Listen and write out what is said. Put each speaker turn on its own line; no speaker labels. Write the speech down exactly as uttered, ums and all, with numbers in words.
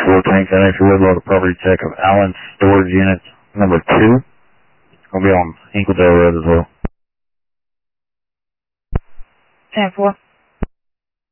four, tank that extra red load property check of Allen Storage Unit number two. Gonna be on Hinkledale Road as well.
ten four.